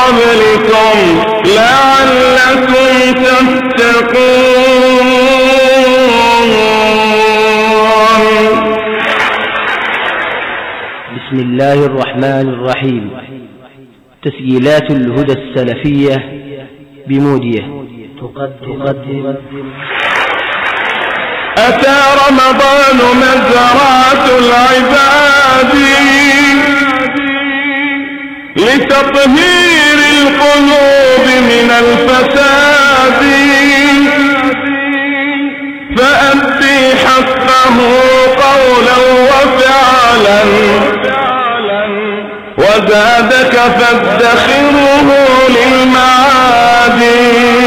قبلكم لعلكم تتقون. بسم الله الرحمن الرحيم. تسجيلات الهدى السلفية بمودية تقدم أتى رمضان مزرعة العباد لتطهير القلوب من الفساد، فأدي حقه قولا وفعلا وزادك فادخره للمعاد.